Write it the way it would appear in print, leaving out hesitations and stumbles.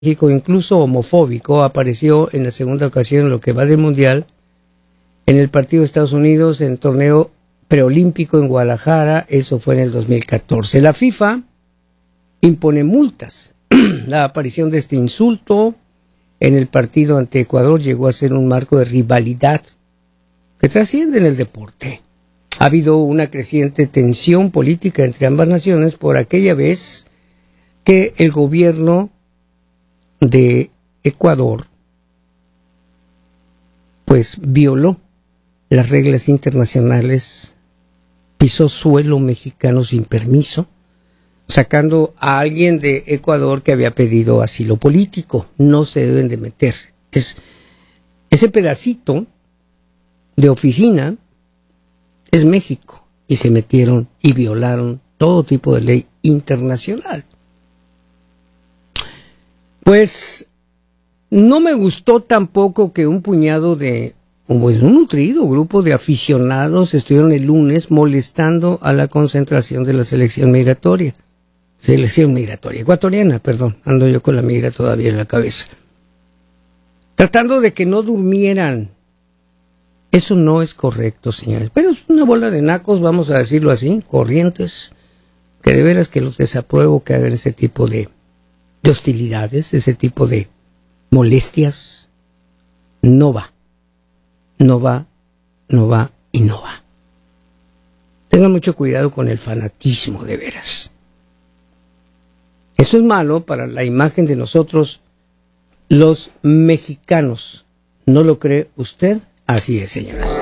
México, incluso homofóbico, apareció en la segunda ocasión en lo que va del Mundial, en el partido de Estados Unidos, en el torneo preolímpico en Guadalajara. Eso fue en el 2014. La FIFA impone multas. La aparición de este insulto en el partido ante Ecuador llegó a ser un marco de rivalidad que trasciende en el deporte. Ha habido una creciente tensión política entre ambas naciones por aquella vez que el gobierno de Ecuador pues violó las reglas internacionales, pisó suelo mexicano sin permiso, sacando a alguien de Ecuador que había pedido asilo político. No se deben de meter. Ese pedacito de oficina es México, y se metieron y violaron todo tipo de ley internacional. Pues no me gustó tampoco que un puñado de, un nutrido grupo de aficionados estuvieron el lunes molestando a la concentración de la selección migratoria ecuatoriana, perdón, ando yo con la migra todavía en la cabeza, tratando de que no durmieran. Eso no es correcto, señores, pero es una bola de nacos, vamos a decirlo así, corrientes, que de veras que los desapruebo que hagan ese tipo de hostilidades, ese tipo de molestias. No va. Tengan mucho cuidado con el fanatismo, de veras. Eso es malo para la imagen de nosotros, los mexicanos. ¿No lo cree usted? Así es, señoras.